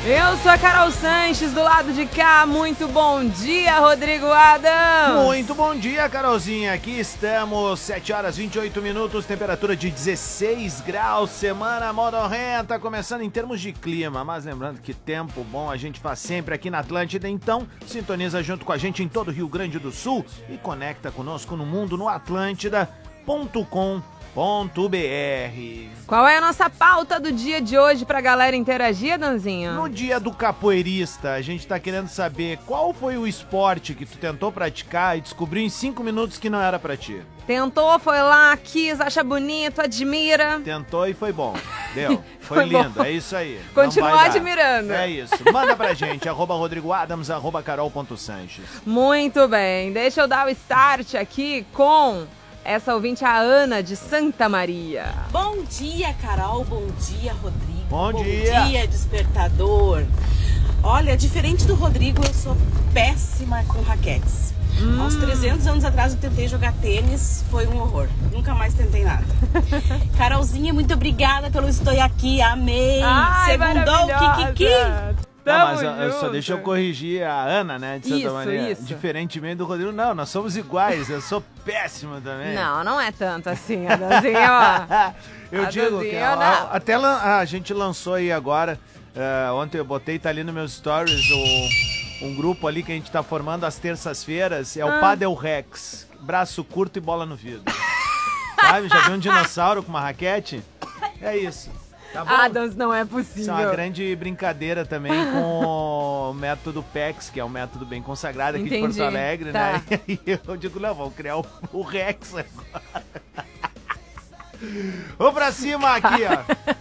Eu sou a Carol Sanches, do lado de cá. Muito bom dia, Rodrigo Adams. Muito bom dia, Carolzinha. Aqui estamos, 7 horas 28 minutos, temperatura de 16 graus, semana modorrenta, começando em termos de clima. Mas lembrando que tempo bom a gente faz sempre aqui na Atlântida, então sintoniza junto com a gente em todo o Rio Grande do Sul e conecta conosco no mundo no atlântida.com.br. Qual é a nossa pauta do dia de hoje pra galera interagir, Danzinho? No dia do capoeirista, a gente tá querendo saber qual foi o esporte que tu tentou praticar e descobriu em 5 minutos que não era pra ti. Tentou, foi lá, quis, acha bonito, admira. Tentou e foi bom. Deu. Foi Foi lindo, bom. É isso aí. Continua Não vai dar. admirando. É isso. Manda pra gente, @RodrigoAdams, @Carol.Sanches. Muito bem, deixa eu dar o start aqui com essa ouvinte, a Ana de Santa Maria. Bom dia, Carol. Bom dia, Rodrigo. Bom dia. Bom dia, despertador. Olha, diferente do Rodrigo, eu sou péssima com raquetes. Há uns 300 anos atrás eu tentei jogar tênis, foi um horror. Nunca mais tentei nada. Carolzinha, muito obrigada pelo Estou Aqui, amei. Ai, Segundou, Kikiki. Mas só deixa eu corrigir a Ana, né, de Santa Maria. Isso. Diferentemente do Rodrigo, não, nós somos iguais, eu sou péssimo também. Não é tanto assim, a Danzinha, Eu A digo que Danzinha, não. até a gente lançou aí agora, ontem eu botei, tá ali nos meus stories, um grupo ali que a gente tá formando às terças-feiras, é o Padel Rex, braço curto e bola no vidro. Sabe, já viu um dinossauro com uma raquete? É isso. Tá bom? Adams, não é Isso é uma possível. grande brincadeira também com o método PEX, que é um método bem consagrado aqui de Porto Alegre, tá. né? E aí eu digo, não, vamos criar o Rex agora. Vamos pra cima aqui, ó.